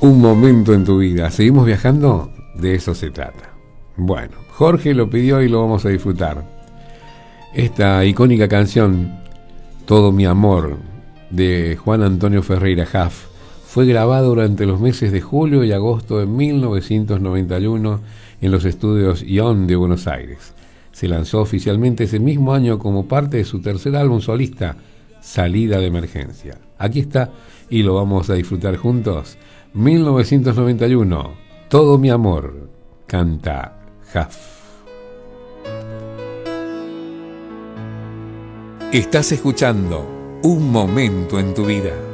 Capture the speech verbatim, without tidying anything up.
Un momento en tu vida. ¿Seguimos viajando? De eso se trata. Bueno, Jorge lo pidió y lo vamos a disfrutar. Esta icónica canción, Todo mi amor, de Juan Antonio Ferreira Jaf, fue grabada durante los meses de julio y agosto de mil novecientos noventa y uno en los estudios Ion de Buenos Aires. Se lanzó oficialmente ese mismo año como parte de su tercer álbum solista, Salida de Emergencia. Aquí está y lo vamos a disfrutar juntos. mil novecientos noventa y uno, Todo mi amor, canta Jaf. Estás escuchando Un momento en tu vida.